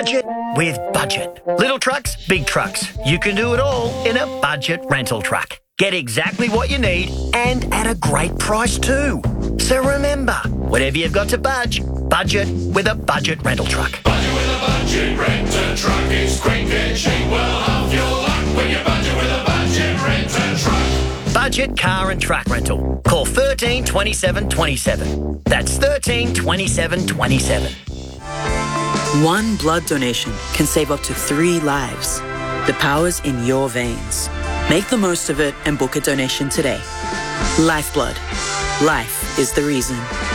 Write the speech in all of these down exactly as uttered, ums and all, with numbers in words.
Budget with Budget. Little trucks, big trucks. You can do it all in a Budget rental truck. Get exactly what you need and at a great price too. So remember, whatever you've got to budge, budget with a Budget rental truck. Budget with a Budget rental truck. It's quick and cheap. Well, half your luck when you budget with a Budget rental truck. Budget car and truck rental. Call thirteen twenty-seven twenty-seven. That's thirteen twenty-seven twenty-seven. One blood donation can save up to three lives. The power's in your veins. Make the most of it and book a donation today. Lifeblood. Life is the reason.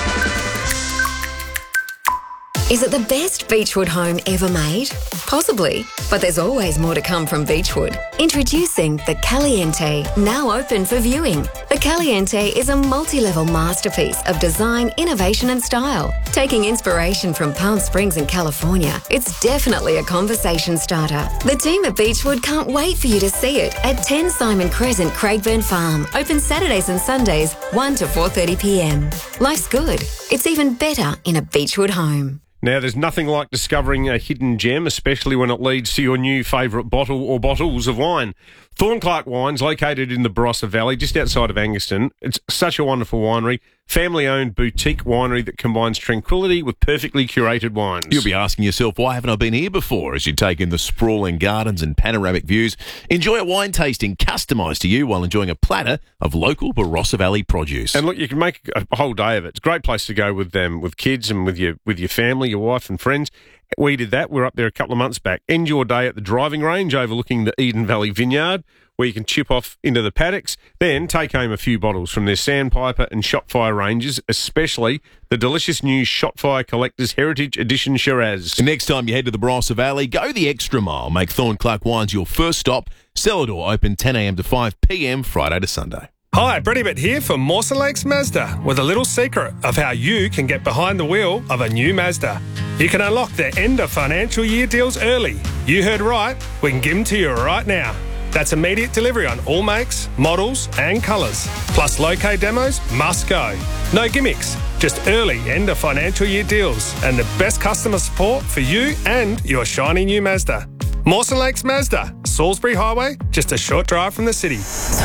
Is it the best Beechwood home ever made? Possibly, but there's always more to come from Beechwood. Introducing the Caliente, now open for viewing. The Caliente is a multi-level masterpiece of design, innovation and style. Taking inspiration from Palm Springs in California, it's definitely a conversation starter. The team at Beechwood can't wait for you to see it at ten Simon Crescent, Craigburn Farm. Open Saturdays and Sundays, one to four thirty p m. Life's good. It's even better in a Beechwood home. Now, there's nothing like discovering a hidden gem, especially when it leads to your new favourite bottle or bottles of wine. Thornclark Wines, located in the Barossa Valley, just outside of Angaston. It's such a wonderful winery, family-owned boutique winery that combines tranquility with perfectly curated wines. You'll be asking yourself, why haven't I been here before? As you take in the sprawling gardens and panoramic views, enjoy a wine tasting customised to you while enjoying a platter of local Barossa Valley produce. And look, you can make a whole day of it. It's a great place to go with them, with kids and with your with your family, your wife and friends. We did that. We were up there a couple of months back. End your day at the driving range overlooking the Eden Valley Vineyard, where you can chip off into the paddocks, then take home a few bottles from their Sandpiper and Shotfire ranges, especially the delicious new Shotfire Collector's Heritage Edition Shiraz. Next time you head to the Barossa Valley, go the extra mile. Make Thornclark Wines your first stop. Cellar door open ten a m to five p m Friday to Sunday. Hi, Brady Bitt here for Mawson Lakes Mazda with a little secret of how you can get behind the wheel of a new Mazda. You can unlock their end of financial year deals early. You heard right, we can give them to you right now. That's immediate delivery on all makes, models and colours. Plus low-K demos must go. No gimmicks, just early end of financial year deals and the best customer support for you and your shiny new Mazda. Mawson Lakes Mazda, Salisbury Highway, just a short drive from the city.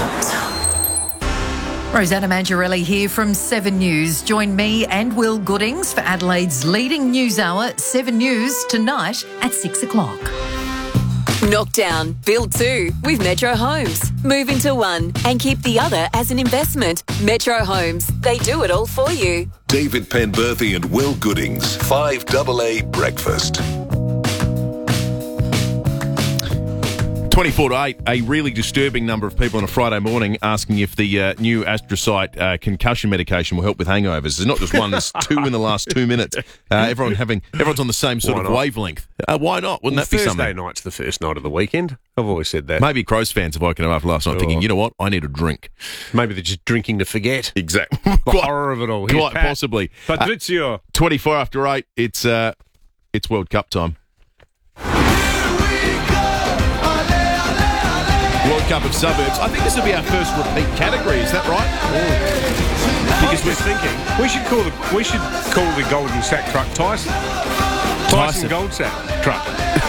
Rosanna Mangiarelli here from Seven News. Join me and Will Goodings for Adelaide's leading news hour, Seven News, tonight at six o'clock. Knockdown, build two with Metro Homes. Move into one and keep the other as an investment. Metro Homes, they do it all for you. David Penberthy and Will Goodings, five double A Breakfast. twenty-four to eight, a really disturbing number of people on a Friday morning asking if the uh, new Astrocyte uh, concussion medication will help with hangovers. There's not just one, there's two in the last two minutes. Uh, everyone having, everyone's on the same sort Why of not? wavelength. Uh, why not? Wouldn't Well, that be Thursday something? night's the first night of the weekend. I've always said that. Maybe Crows fans have woken up after last night Oh. thinking, you know what, I need a drink. Maybe they're just drinking to forget. Exactly. The Quite- horror of it all. Here's Quite Pat. possibly. Patrizio. Uh, twenty-four after eight, it's, uh, it's World Cup time. World Cup of Suburbs. I think this will be our first repeat category. Is that right? Because we're thinking we should call the we should call the Golden Sack truck Tyson. Tyson, Tyson. Gold Sack truck.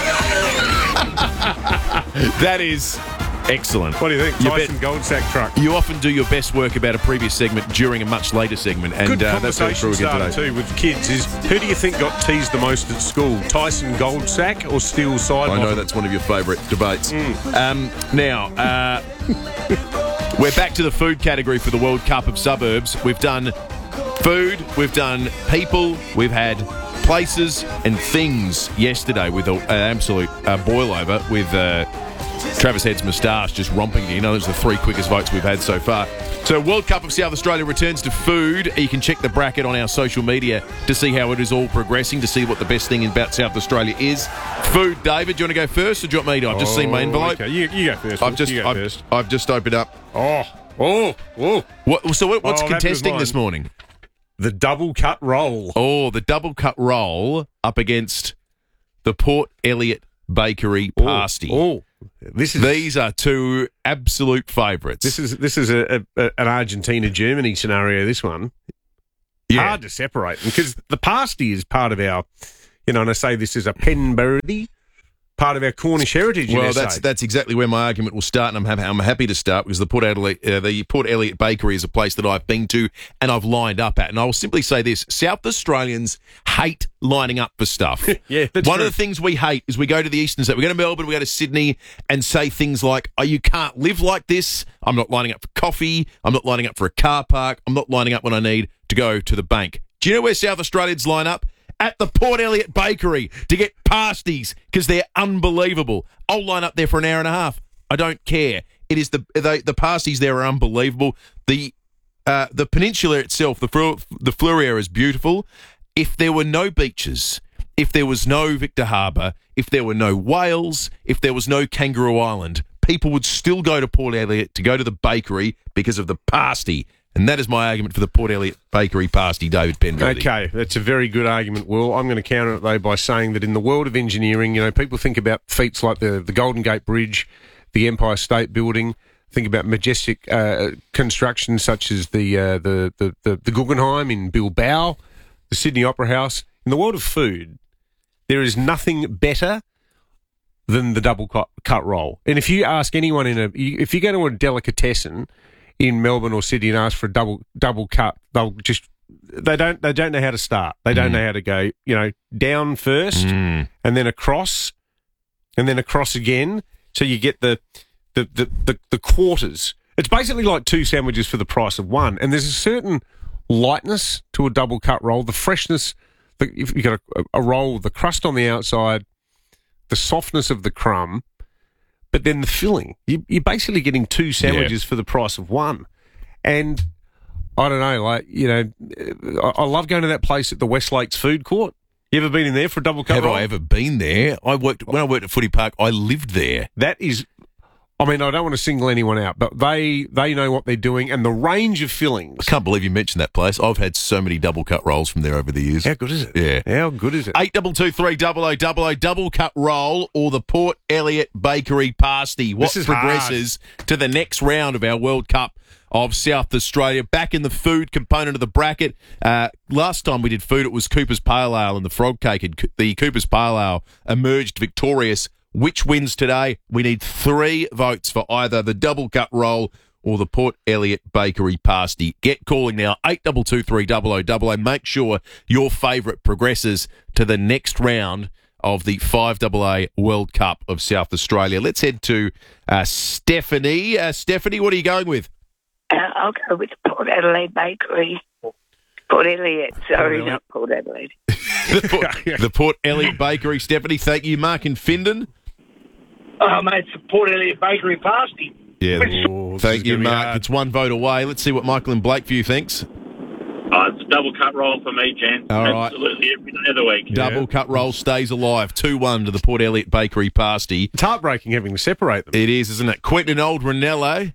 That is excellent. What do you think? You Tyson bet. Gold Sack truck. You often do your best work about a previous segment during a much later segment, and Good uh, that's what conversation we're again starter today. too with kids is who do you think got teased the most at school? Tyson Gold Sack or Steel Side? I know Bottom? that's one of your favourite debates. Mm. Um, now, uh, we're back to the food category for the World Cup of Suburbs. We've done food, we've done people, we've had places and things yesterday with a- an absolute uh, boil over with uh, Travis Head's moustache just romping. You know, those are the three quickest votes we've had so far. So World Cup of South Australia returns to food. You can check the bracket on our social media to see how it is all progressing, to see what the best thing about South Australia is. Food, David, do you want to go first or do you want me to? I've just seen my Oh, envelope. Okay. You, you go first. I've just, you go I've, first. I've just opened up. Oh, oh, oh. What, so what, what's Oh, that was contesting mine. this morning? The double cut roll. Oh, the double cut roll up against the Port Elliot Bakery Oh, pasty. Oh, this is These are two absolute favourites. this is this is a, a, a- an Argentina Germany scenario. This one yeah. hard to separate because the pasty is part of our you know, and I say this is a Penberthy, part of our Cornish heritage. in Well, S A. that's that's exactly where my argument will start, and I'm happy, I'm happy to start because the Port Adelaide, uh, the Port Elliot Bakery is a place that I've been to and I've lined up at. And I will simply say this: South Australians hate lining up for stuff. Yeah, that's One true. of the things we hate is we go to the eastern state, we go to Melbourne, we go to Sydney, and say things like, "Oh, you can't live like this. I'm not lining up for coffee. I'm not lining up for a car park. I'm not lining up when I need to go to the bank." Do you know where South Australians line up? At the Port Elliot Bakery to get pasties because they're unbelievable. I'll line up there for an hour and a half. I don't care. It is the the, the pasties there are unbelievable. The uh, the peninsula itself, the Flu- the Fleurier is beautiful. If there were no beaches, if there was no Victor Harbour, if there were no whales, if there was no Kangaroo Island, people would still go to Port Elliot to go to the bakery because of the pasty. And that is my argument for the Port Elliot Bakery pasty, David Penberthy. Okay, that's a very good argument, Will. I'm going to counter it, though, by saying that in the world of engineering, you know, people think about feats like the, the Golden Gate Bridge, the Empire State Building, think about majestic uh, construction such as the, uh, the, the, the, the Guggenheim in Bilbao, the Sydney Opera House. In the world of food, there is nothing better than the double cut, cut roll. And if you ask anyone in a, if you go to a delicatessen in Melbourne or Sydney and ask for a double double cut, they'll just they don't they don't know how to start. They don't Mm. know how to go, you know, down first Mm. and then across and then across again. So you get the the, the, the the quarters. It's basically like two sandwiches for the price of one. And there's a certain lightness to a double cut roll, the freshness. The, if you got a, a roll, the crust on the outside, the softness of the crumb. But then the filling, you, you're basically getting two sandwiches Yeah. for the price of one. And I don't know, like, you know, I, I love going to that place at the West Lakes Food Court. You ever been in there for a double cut Have roll? I ever been there? I worked when I worked at Footy Park. I lived there. That is, I mean, I don't want to single anyone out, but they they know what they're doing, and the range of fillings. I can't believe you mentioned that place. I've had so many double cut rolls from there over the years. How good is it? Yeah. How good is it? Eight double two three double o double o double cut roll or the Port Elliot Bakery pasty. What This is progresses to the next round of our World Cup of South Australia? Back in the food component of the bracket. Uh, last time we did food, it was Cooper's Pale Ale and the Frog Cake. And the Cooper's Pale Ale emerged victorious. Which wins today? We need three votes for either the double cut roll or the Port Elliot Bakery pasty. Get calling now, eight two two three double o double o. Make sure your favourite progresses to the next round of the five double A World Cup of South Australia. Let's head to uh, Stephanie. Uh, Stephanie, what are you going with? Uh, I'll go with Port Adelaide Bakery. Port Elliot, sorry, not Port Adelaide. the, Port, the Port Elliot Bakery. Stephanie, thank you. Mark in Findon. Oh, mate, it's the Port Elliot Bakery pasty. Yeah, Oh, this thank is you, gonna be Mark. hard. It's one vote away. Let's see what Michael in Blakeview thinks. Oh, it's a double cut roll for me, Jen. All right. Absolutely every day of the week. Double cut roll stays alive. two one to the Port Elliot Bakery pasty. It's heartbreaking having to separate them. It is, isn't it? Quentin and Old Ranello.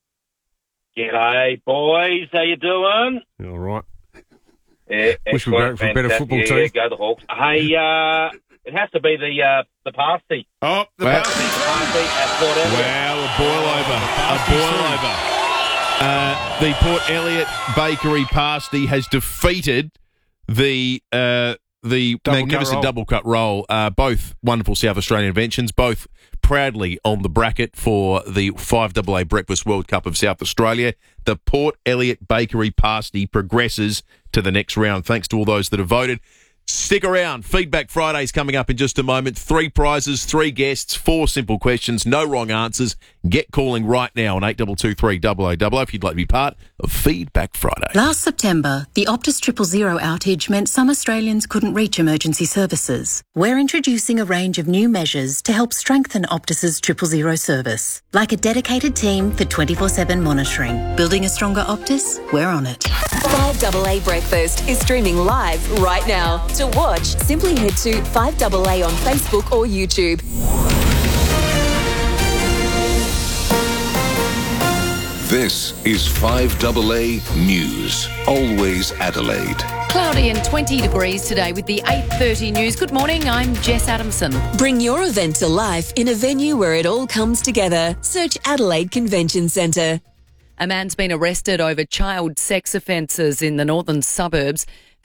G'day, boys. How you doing? All right. Yeah, Wish we were going for a better fantastic. football yeah, team. Go the Hawks. Hey, uh, it has to be the uh, the pasty. Oh, the Well- pasty. Pasty at Port Elliot. Wow, a boil over. A boil over. Uh, the Port Elliot Bakery pasty has defeated the uh, the Double magnificent cut roll. double cut roll. Uh, both wonderful South Australian inventions, both proudly on the bracket for the five double A Breakfast World Cup of South Australia. The Port Elliot Bakery pasty progresses to the next round. Thanks to all those that have voted. Stick around. Feedback Friday's coming up in just a moment. Three prizes, three guests, four simple questions, no wrong answers. Get calling right now on eight two two three double o double o if you'd like to be part of Feedback Friday. Last September, the Optus Triple Zero outage meant some Australians couldn't reach emergency services. We're introducing a range of new measures to help strengthen Optus's Triple Zero service, like a dedicated team for twenty-four seven monitoring. Building a stronger Optus? We're on it. five double A Breakfast is streaming live right now. To watch, simply head to five double A on Facebook or YouTube. This is five double A News. Always Adelaide. Cloudy and twenty degrees today with the eight thirty news. Good morning, I'm Jess Adamson. Bring your event to life in a venue where it all comes together. Search Adelaide Convention Centre. A man's been arrested over child sex offences in the northern suburbs.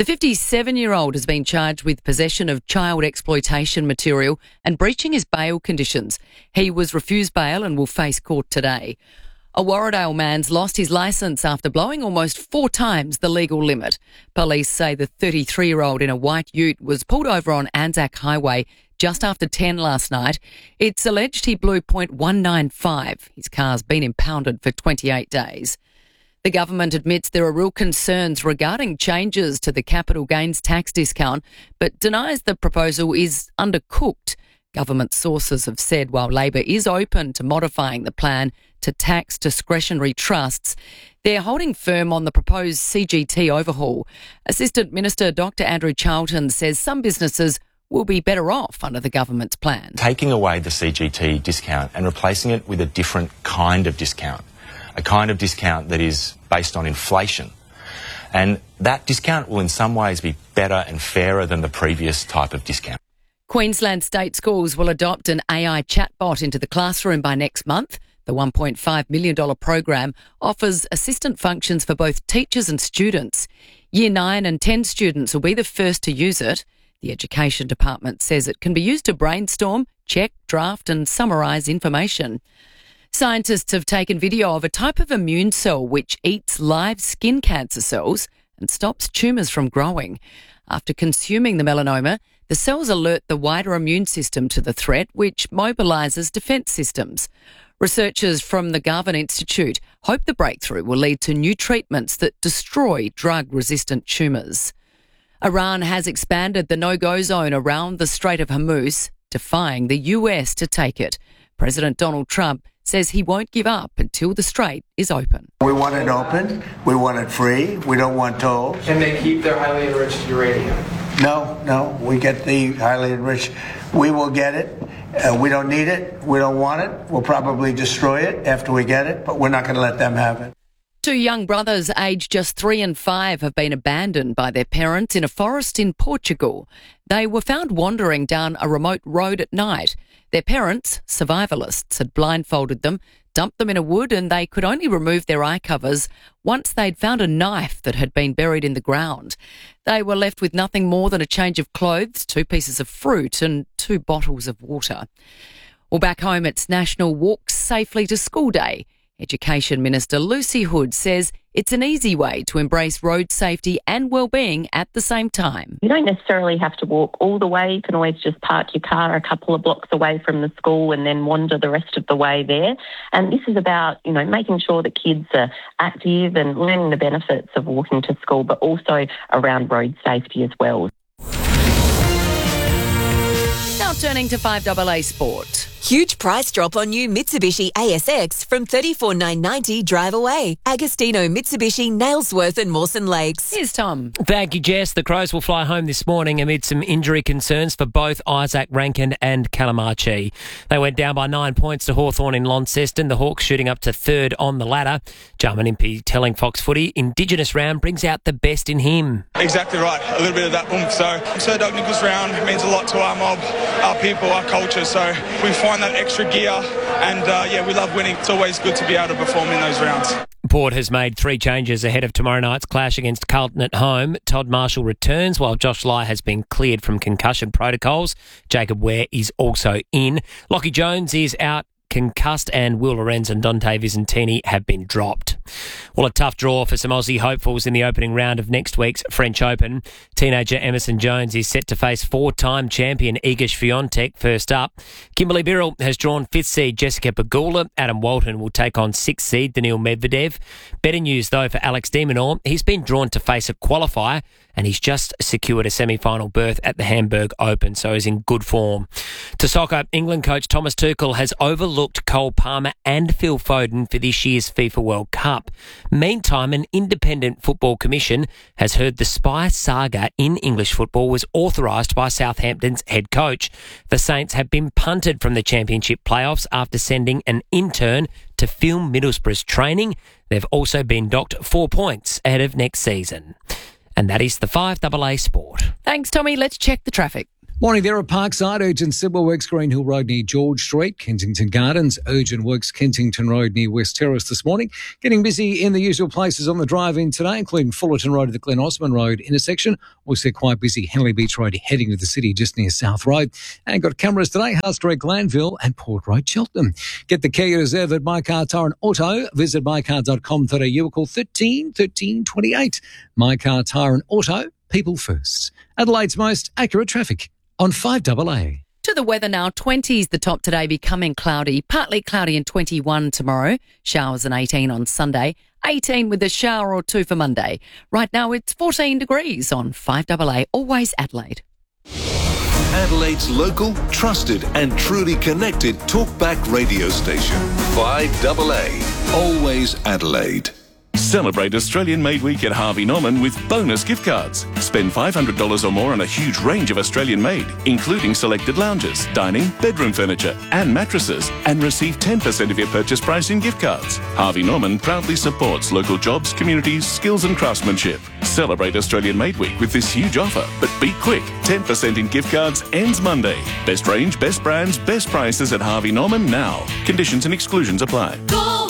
The fifty-seven-year-old has been charged with possession of child exploitation material and breaching his bail conditions. He was refused bail and will face court today. A Warradale man's lost his licence after blowing almost four times the legal limit. Police say the thirty-three-year-old in a white ute was pulled over on Anzac Highway just after ten last night. It's alleged he blew point one nine five. His car's been impounded for twenty-eight days. The government admits there are real concerns regarding changes to the capital gains tax discount, but denies the proposal is undercooked. Government sources have said while Labor is open to modifying the plan to tax discretionary trusts, they're holding firm on the proposed C G T overhaul. Assistant Minister Doctor Andrew Charlton says some businesses will be better off under the government's plan. Taking away the C G T discount and replacing it with a different kind of discount, a kind of discount that is based on inflation. And that discount will in some ways be better and fairer than the previous type of discount. Queensland state schools will adopt an A I chatbot into the classroom by next month. The one point five million dollars program offers assistant functions for both teachers and students. Year nine and ten students will be the first to use it. The Education Department says it can be used to brainstorm, check, draft and summarise information. Scientists have taken video of a type of immune cell which eats live skin cancer cells and stops tumours from growing. After consuming the melanoma, the cells alert the wider immune system to the threat, which mobilises defence systems. Researchers from the Garvan Institute hope the breakthrough will lead to new treatments that destroy drug-resistant tumours. Iran has expanded the no-go zone around the Strait of Hormuz, defying the U S to take it. President Donald Trump says he won't give up until the strait is open. We want it open. We want it free. We don't want tolls. Can they keep their highly enriched uranium? No, no. We get the highly enriched. We will get it. Uh, we don't need it. We don't want it. We'll probably destroy it after we get it, but we're not going to let them have it. Two young brothers aged just three and five have been abandoned by their parents in a forest in Portugal. They were found wandering down a remote road at night. Their parents, survivalists, had blindfolded them, dumped them in a wood, and they could only remove their eye covers once they'd found a knife that had been buried in the ground. They were left with nothing more than a change of clothes, two pieces of fruit and two bottles of water. Well, back home, it's National Walk Safely to School Day. Education Minister Lucy Hood says it's an easy way to embrace road safety and well-being at the same time. You don't necessarily have to walk all the way. You can always just park your car a couple of blocks away from the school and then wander the rest of the way there. And this is about, you know, making sure that kids are active and learning the benefits of walking to school, but also around road safety as well. Now turning to five A A Sport. Huge price drop on new Mitsubishi A S X from thirty-four thousand nine hundred ninety dollars drive away. Agostino Mitsubishi, Nailsworth and Mawson Lakes. Here's Tom. Thank you, Jess. The Crows will fly home this morning amid some injury concerns for both Isaac Rankin and Calamachi. They went down by nine points to Hawthorn in Launceston, the Hawks shooting up to third on the ladder. Jarman Impey telling Fox Footy, Indigenous round brings out the best in him. Exactly right. A little bit of that oomph. So, so Doug Nichols round means a lot to our mob, our people, our culture. So we find that extra gear and uh, yeah, we love winning. It's always good to be able to perform in those rounds. Port has made three changes ahead of tomorrow night's clash against Carlton at home. Todd Marshall returns while Josh Lai has been cleared from concussion protocols. Jacob Ware is also in. Lockie Jones is out concussed and Will Lorenz and Dante Visentini have been dropped. Well, a tough draw for some Aussie hopefuls in the opening round of next week's French Open. Teenager Emerson Jones is set to face four-time champion Iga Swiatek first up. Kimberly Birrell has drawn fifth seed Jessica Pegula. Adam Walton will take on sixth seed Daniil Medvedev. Better news, though, for Alex de Minaur. He's been drawn to face a qualifier and he's just secured a semi-final berth at the Hamburg Open, so he's in good form. To soccer, England coach Thomas Tuchel has overlooked Cole Palmer and Phil Foden for this year's FIFA World Cup. Meantime, an independent football commission has heard the spy saga in English football was authorised by Southampton's head coach. The Saints have been punted from the Championship playoffs after sending an intern to film Middlesbrough's training. They've also been docked four points ahead of next season. And that is the five A A Sport. Thanks, Tommy. Let's check the traffic. Morning there at Parkside, urgent civil works, Green Hill Road near George Street, Kensington Gardens, urgent works, Kensington Road near West Terrace this morning. Getting busy in the usual places on the drive-in today, including Fullerton Road at the Glen Osmond Road intersection. Also quite busy Henley Beach Road heading to the city just near South Road. And got cameras today, Hull Street, Glanville and Port Road, Cheltenham. Get the care you deserve at My Car Tire and Auto. Visit my car dot com dot a u or call thirteen thirteen twenty-eight. My Car Tire and Auto, people first. Adelaide's most accurate traffic on five A A. To the weather now, twenties the top today, becoming cloudy, partly cloudy and twenty-one tomorrow. Showers and eighteen on Sunday, eighteen with a shower or two for Monday. Right now it's fourteen degrees on five A A, always Adelaide. Adelaide's local, trusted and truly connected talkback radio station. five A A, always Adelaide. Celebrate Australian Made Week at Harvey Norman with bonus gift cards. Spend five hundred dollars or more on a huge range of Australian made, including selected lounges, dining, bedroom furniture and mattresses, and receive ten percent of your purchase price in gift cards. Harvey Norman proudly supports local jobs, communities, skills and craftsmanship. Celebrate Australian Made Week with this huge offer, but be quick. ten percent in gift cards ends Monday. Best range, best brands, best prices at Harvey Norman now. Conditions and exclusions apply. Go!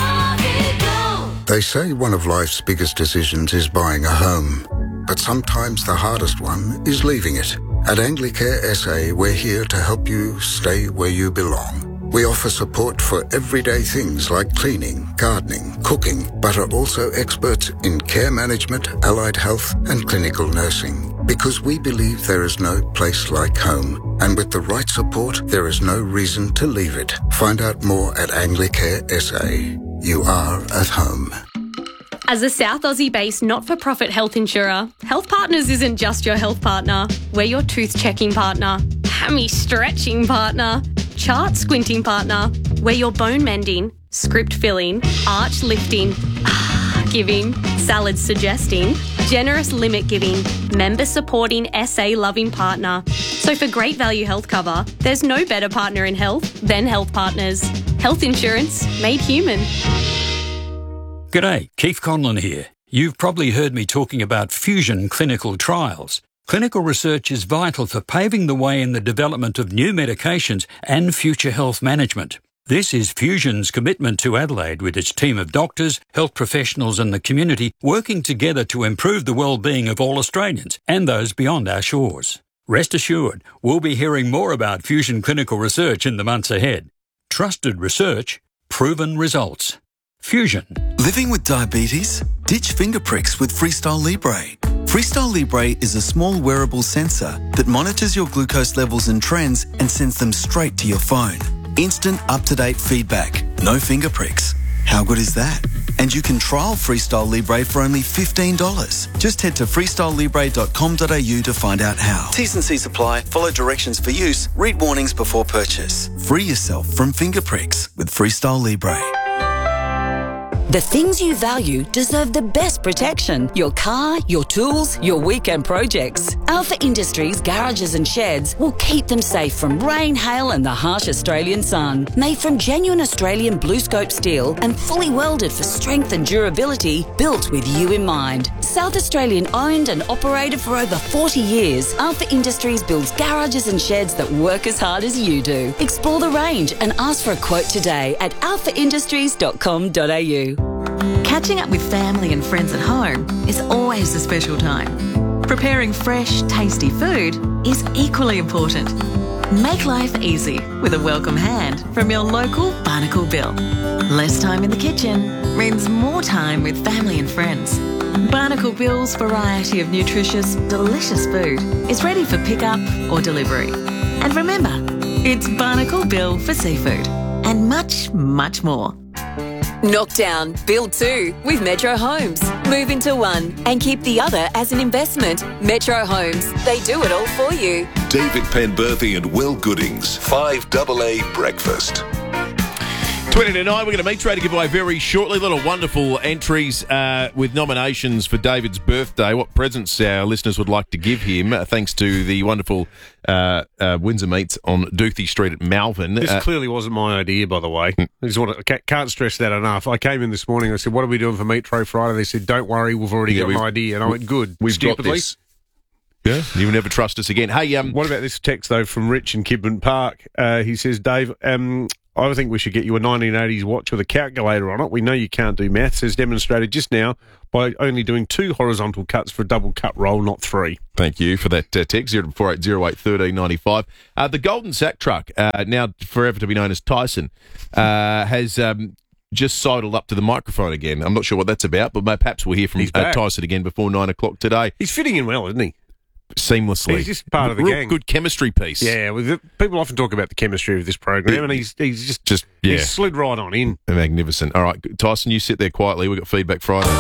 They say one of life's biggest decisions is buying a home, but sometimes the hardest one is leaving it. At Anglicare S A, we're here to help you stay where you belong. We offer support for everyday things like cleaning, gardening, cooking, but are also experts in care management, allied health and clinical nursing. Because we believe there is no place like home, and with the right support, there is no reason to leave it. Find out more at Anglicare S A. You are at home. As a South Aussie-based not-for-profit health insurer, Health Partners isn't just your health partner. We're your tooth-checking partner, hammy-stretching partner, chart-squinting partner. We're your bone-mending, script-filling, arch-lifting, ah-giving, salad-suggesting, generous limit-giving, member-supporting, S A-loving partner. So for great value health cover, there's no better partner in health than Health Partners. Health insurance made human. G'day, Keith Conlon here. You've probably heard me talking about Fusion clinical trials. Clinical research is vital for paving the way in the development of new medications and future health management. This is Fusion's commitment to Adelaide with its team of doctors, health professionals and the community working together to improve the well-being of all Australians and those beyond our shores. Rest assured, we'll be hearing more about Fusion clinical research in the months ahead. Trusted research, proven results. Fusion. Living with diabetes? Ditch finger pricks with Freestyle Libre. Freestyle Libre is a small wearable sensor that monitors your glucose levels and trends and sends them straight to your phone. Instant up-to-date feedback. No finger pricks. How good is that? And you can trial Freestyle Libre for only fifteen dollars. Just head to freestyle libre dot com dot a u to find out how. T's and C's apply. Follow directions for use. Read warnings before purchase. Free yourself from finger pricks with Freestyle Libre. The things you value deserve the best protection. Your car, your tools, your weekend projects. Alpha Industries garages and sheds will keep them safe from rain, hail and the harsh Australian sun. Made from genuine Australian BlueScope steel and fully welded for strength and durability, built with you in mind. South Australian owned and operated for over forty years, Alpha Industries builds garages and sheds that work as hard as you do. Explore the range and ask for a quote today at alpha industries dot com dot a u. Catching up with family and friends at home is always a special time. Preparing fresh, tasty food is equally important. Make life easy with a welcome hand from your local Barnacle Bill. Less time in the kitchen means more time with family and friends. Barnacle Bill's variety of nutritious, delicious food is ready for pickup or delivery. And remember, it's Barnacle Bill for seafood and much, much more. Knock down, build two with Metro Homes. Move into one and keep the other as an investment. Metro Homes, they do it all for you. David Penberthy and Will Goodings, five A A Breakfast. twenty to nine, we're going to meet Trey to give away very shortly. Little wonderful entries uh, with nominations for David's birthday. What presents our listeners would like to give him, uh, thanks to the wonderful uh, uh, Windsor Meats on Doothie Street at Malvern. This uh, clearly wasn't my idea, by the way. I just want to, can't stress that enough. I came in this morning, I said, what are we doing for Meat Tray Friday? They said, don't worry, we've already Yeah, got we've- an idea. And I went, good. We've got Stupidly. this. Yeah, you will never trust us again. Hey, um, what about this text though from Rich in Kidman Park? Uh, he says, Dave, um, I think we should get you a nineteen eighties watch with a calculator on it. We know you can't do maths, as demonstrated just now by only doing two horizontal cuts for a double cut roll, not three. Thank you for that uh, text, zero four eight zero eight one three nine five. Uh, the Golden Sack truck, uh, now forever to be known as Tyson, uh, has um, just sidled up to the microphone again. I'm not sure what that's about, but perhaps we'll hear from uh, Tyson again before nine o'clock today. He's fitting in well, isn't he? Seamlessly. He's just part of the Real gang. Good chemistry piece. Yeah, well, the, people often talk about the chemistry of this program, and he's he's just, just yeah. he's slid right on in. Magnificent. All right, Tyson, you sit there quietly. We've got Feedback Friday.